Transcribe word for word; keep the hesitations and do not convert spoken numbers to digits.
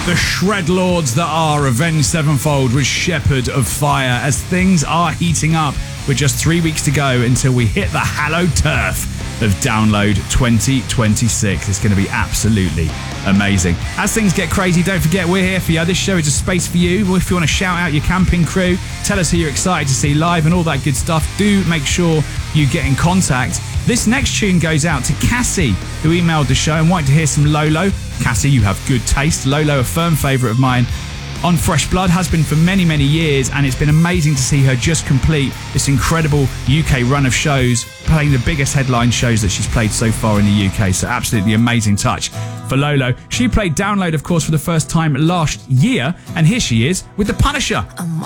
The shred lords that are Avenged Sevenfold with Shepherd of Fire, as things are heating up with just three weeks to go until we hit the hallowed turf of Download twenty twenty-six. It's going to be absolutely amazing. As things get crazy, don't forget we're here for you. This show is a space for you. If you want to shout out your camping crew, tell us who you're excited to see live and all that good stuff, do make sure you get in contact. This next tune goes out to Cassie, who emailed the show and wanted to hear some Lolo. Cassie, you have good taste. Lolo, a firm favourite of mine on Fresh Blood, has been for many, many years, and it's been amazing to see her just complete this incredible U K run of shows, playing the biggest headline shows that she's played so far in the U K. So absolutely amazing touch for Lolo. She played Download, of course, for the first time last year, and here she is with The Punisher.